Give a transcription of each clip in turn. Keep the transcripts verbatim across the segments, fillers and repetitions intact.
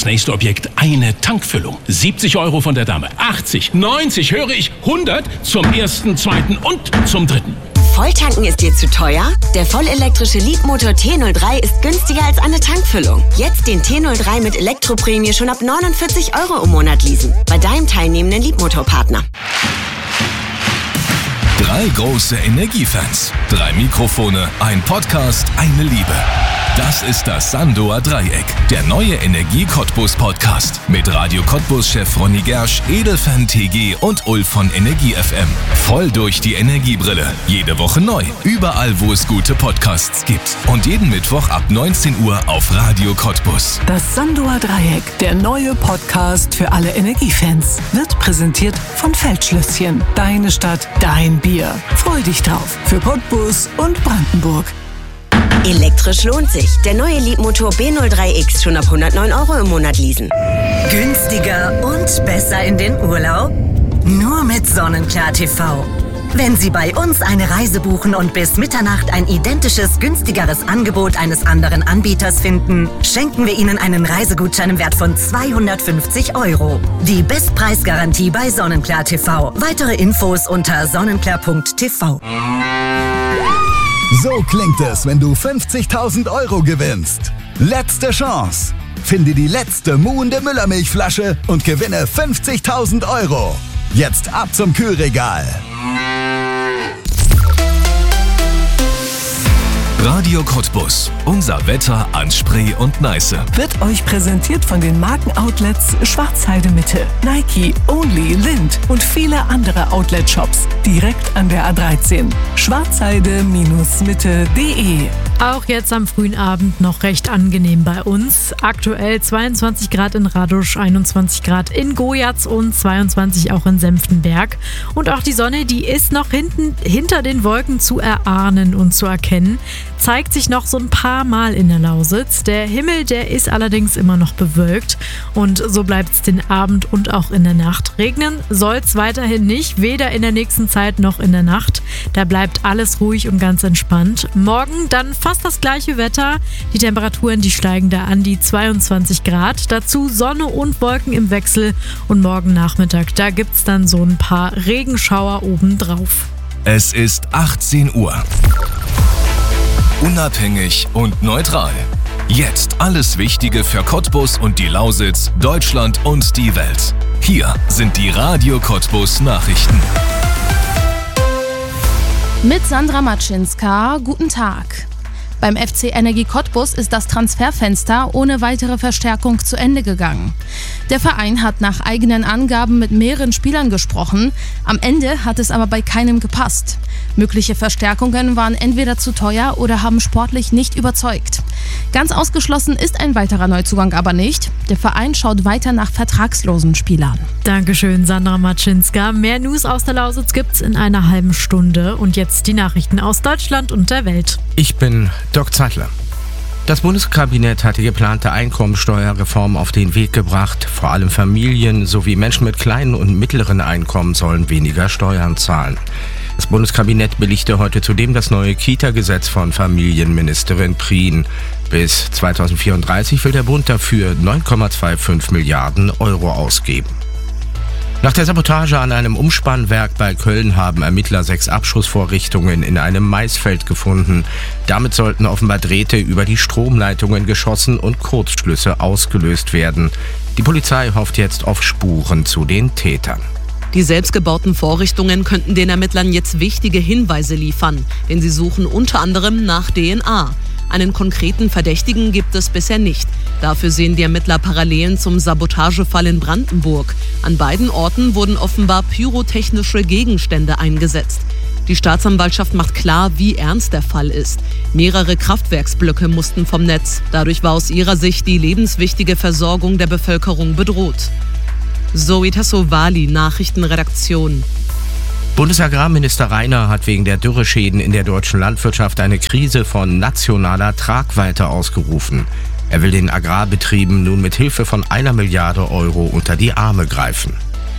das nächste Objekt eine Tankfüllung. siebzig Euro von der Dame. achtzig, neunzig, höre ich, hundert zum ersten, zweiten und zum dritten. Volltanken ist dir zu teuer? Der vollelektrische Leapmotor T null drei ist günstiger als eine Tankfüllung. Jetzt den T null drei mit Elektroprämie schon ab neunundvierzig Euro im Monat leasen. Bei deinem teilnehmenden Leapmotor-Partner. Drei große Energiefans, drei Mikrofone, ein Podcast, eine Liebe. Das ist das Sandoer Dreieck, der neue Energie-Cottbus-Podcast. Mit Radio Cottbus-Chef Ronny Gersch, Edelfan T G und Ulf von Energie F M. Voll durch die Energiebrille. Jede Woche neu. Überall, wo es gute Podcasts gibt. Und jeden Mittwoch ab neunzehn Uhr auf Radio Cottbus. Das Sandoer Dreieck, der neue Podcast für alle Energiefans, wird präsentiert von Feldschlösschen. Deine Stadt, dein Bier. Freu dich drauf. Für Cottbus und Brandenburg. Elektrisch lohnt sich. Der neue Leapmotor B null drei X schon ab hundertneun Euro im Monat leasen. Günstiger und besser in den Urlaub? Nur mit Sonnenklar T V. Wenn Sie bei uns eine Reise buchen und bis Mitternacht ein identisches, günstigeres Angebot eines anderen Anbieters finden, schenken wir Ihnen einen Reisegutschein im Wert von zweihundertfünfzig Euro. Die Bestpreisgarantie bei Sonnenklar T V. Weitere Infos unter sonnenklar punkt t v. So klingt es, wenn du fünfzigtausend Euro gewinnst. Letzte Chance. Finde die letzte muhende Müllermilchflasche und gewinne fünfzigtausend Euro. Jetzt ab zum Kühlregal. Radio Cottbus. Unser Wetter an Spree und Neiße. Wird euch präsentiert von den Markenoutlets Schwarzheide Mitte, Nike, Only, Lind und viele andere Outlet-Shops direkt an der A dreizehn. schwarzheide Mitte punkt de. Auch jetzt am frühen Abend noch recht angenehm bei uns. Aktuell zweiundzwanzig Grad in Radusch, einundzwanzig Grad in Gojatz und zweiundzwanzig auch in Senftenberg. Und auch die Sonne, die ist noch hinten hinter den Wolken zu erahnen und zu erkennen. Zeigt sich noch so ein paar Mal in der Lausitz. Der Himmel, der ist allerdings immer noch bewölkt und so bleibt es den Abend und auch in der Nacht. Regnen soll es weiterhin nicht, weder in der nächsten Zeit noch in der Nacht. Da bleibt alles ruhig und ganz entspannt. Morgen dann fast das gleiche Wetter. Die Temperaturen, die steigen da an die zweiundzwanzig Grad. Dazu Sonne und Wolken im Wechsel und morgen Nachmittag, da gibt es dann so ein paar Regenschauer obendrauf. Es ist achtzehn Uhr. Unabhängig und neutral. Jetzt alles Wichtige für Cottbus und die Lausitz, Deutschland und die Welt. Hier sind die Radio Cottbus Nachrichten. Mit Sandra Matschinska, guten Tag. Beim F C Energie Cottbus ist das Transferfenster ohne weitere Verstärkung zu Ende gegangen. Der Verein hat nach eigenen Angaben mit mehreren Spielern gesprochen. Am Ende hat es aber bei keinem gepasst. Mögliche Verstärkungen waren entweder zu teuer oder haben sportlich nicht überzeugt. Ganz ausgeschlossen ist ein weiterer Neuzugang aber nicht. Der Verein schaut weiter nach vertragslosen Spielern. Dankeschön, Sandra Matschinska. Mehr News aus der Lausitz gibt's in einer halben Stunde. Und jetzt die Nachrichten aus Deutschland und der Welt. Ich bin Dirk Zeitler. Das Bundeskabinett hat die geplante Einkommensteuerreform auf den Weg gebracht. Vor allem Familien sowie Menschen mit kleinen und mittleren Einkommen sollen weniger Steuern zahlen. Das Bundeskabinett billigte heute zudem das neue Kita-Gesetz von Familienministerin Prien. Bis zweitausendvierunddreißig will der Bund dafür neun Komma fünfundzwanzig Milliarden Euro ausgeben. Nach der Sabotage an einem Umspannwerk bei Köln haben Ermittler sechs Abschussvorrichtungen in einem Maisfeld gefunden. Damit sollten offenbar Drähte über die Stromleitungen geschossen und Kurzschlüsse ausgelöst werden. Die Polizei hofft jetzt auf Spuren zu den Tätern. Die selbstgebauten Vorrichtungen könnten den Ermittlern jetzt wichtige Hinweise liefern, denn sie suchen unter anderem nach D N A. Einen konkreten Verdächtigen gibt es bisher nicht. Dafür sehen die Ermittler Parallelen zum Sabotagefall in Brandenburg. An beiden Orten wurden offenbar pyrotechnische Gegenstände eingesetzt. Die Staatsanwaltschaft macht klar, wie ernst der Fall ist. Mehrere Kraftwerksblöcke mussten vom Netz. Dadurch war aus ihrer Sicht die lebenswichtige Versorgung der Bevölkerung bedroht. Zoe Tassovali, Nachrichtenredaktion. Bundesagrarminister Rainer hat wegen der Dürreschäden in der deutschen Landwirtschaft eine Krise von nationaler Tragweite ausgerufen. Er will den Agrarbetrieben nun mit Hilfe von einer Milliarde Euro unter die Arme greifen.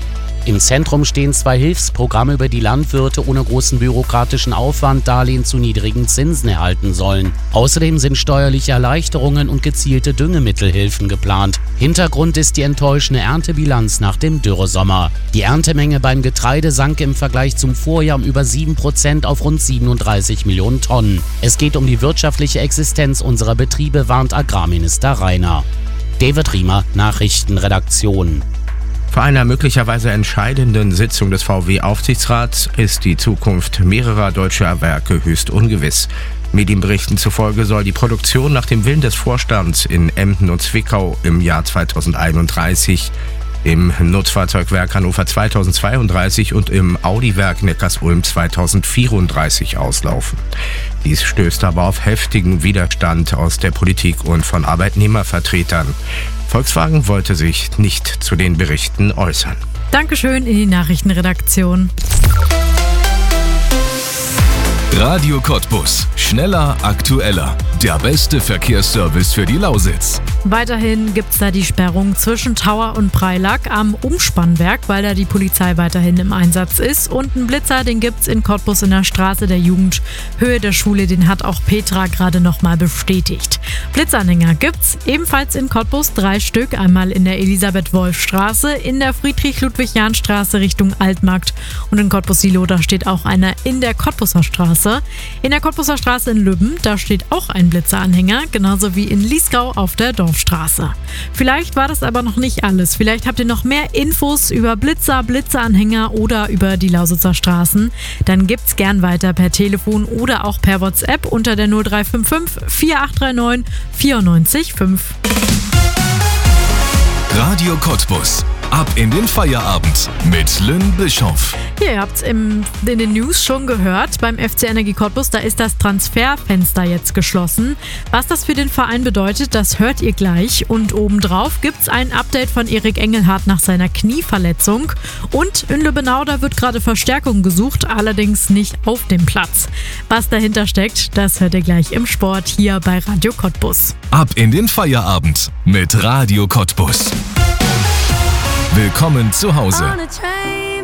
Im Zentrum stehen zwei Hilfsprogramme, über die Landwirte ohne großen bürokratischen Aufwand Darlehen zu niedrigen Zinsen erhalten sollen. Außerdem sind steuerliche Erleichterungen und gezielte Düngemittelhilfen geplant. Hintergrund ist die enttäuschende Erntebilanz nach dem Dürresommer. Die Erntemenge beim Getreide sank im Vergleich zum Vorjahr um über sieben Prozent auf rund siebenunddreißig Millionen Tonnen. Es geht um die wirtschaftliche Existenz unserer Betriebe, warnt Agrarminister Rainer. David Riemer, Nachrichtenredaktion. Vor einer möglicherweise entscheidenden Sitzung des V W-Aufsichtsrats ist die Zukunft mehrerer deutscher Werke höchst ungewiss. Medienberichten zufolge soll die Produktion nach dem Willen des Vorstands in Emden und Zwickau im Jahr zweitausendeinunddreißig, im Nutzfahrzeugwerk Hannover zweitausendzweiunddreißig und im Audi-Werk Neckarsulm zweitausendvierunddreißig auslaufen. Dies stößt aber auf heftigen Widerstand aus der Politik und von Arbeitnehmervertretern. Volkswagen wollte sich nicht zu den Berichten äußern. Dankeschön in die Nachrichtenredaktion. Radio Cottbus. Schneller, aktueller. Der beste Verkehrsservice für die Lausitz. Weiterhin gibt es da die Sperrung zwischen Tauer und Preilack am Umspannwerk, weil da die Polizei weiterhin im Einsatz ist. Und einen Blitzer, den gibt es in Cottbus in der Straße der Jugend, Höhe der Schule, den hat auch Petra gerade nochmal bestätigt. Blitzanhänger gibt's ebenfalls in Cottbus, drei Stück, einmal in der Elisabeth-Wolf-Straße, in der Friedrich-Ludwig-Jahn-Straße Richtung Altmarkt und in Cottbus-Silo, da steht auch einer in der Cottbuser Straße. In der Cottbuser Straße in Lübben, da steht auch ein Blitzeranhänger, genauso wie in Liesgau auf der Dorfstraße. Vielleicht war das aber noch nicht alles. Vielleicht habt ihr noch mehr Infos über Blitzer, Blitzeranhänger oder über die Lausitzer Straßen. Dann gibt's gern weiter per Telefon oder auch per WhatsApp unter der null drei fünf fünf vier acht drei neun vier neun fünf. Radio Cottbus. Ab in den Feierabend mit Lynn Bischoff. Ja, ihr habt es in den News schon gehört. Beim F C Energie Cottbus, da ist das Transferfenster jetzt geschlossen. Was das für den Verein bedeutet, das hört ihr gleich. Und obendrauf gibt es ein Update von Erik Engelhardt nach seiner Knieverletzung. Und in Lübbenau, da wird gerade Verstärkung gesucht, allerdings nicht auf dem Platz. Was dahinter steckt, das hört ihr gleich im Sport hier bei Radio Cottbus. Ab in den Feierabend mit Radio Cottbus. Willkommen zu Hause.